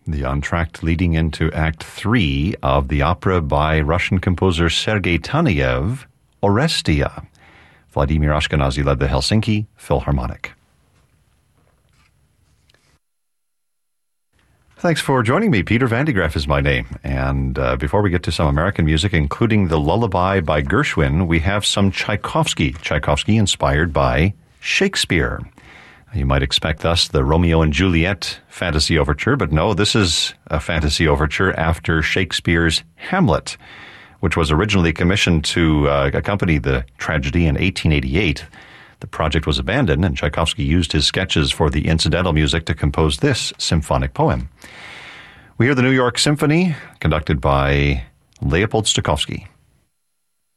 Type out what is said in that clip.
the entr'acte leading into Act 3 of the opera by Russian composer Sergei Taneyev, Orestia. Vladimir Ashkenazy led the Helsinki Philharmonic. Thanks for joining me. Peter Van de Graaff is my name. And before we get to some American music, including the Lullaby by Gershwin, we have some Tchaikovsky. Tchaikovsky inspired by Shakespeare. You might expect thus the Romeo and Juliet fantasy overture, but no, this is a fantasy overture after Shakespeare's Hamlet, which was originally commissioned to accompany the tragedy in 1888. The project was abandoned, and Tchaikovsky used his sketches for the incidental music to compose this symphonic poem. We hear the New York Symphony, conducted by Leopold Stokowski.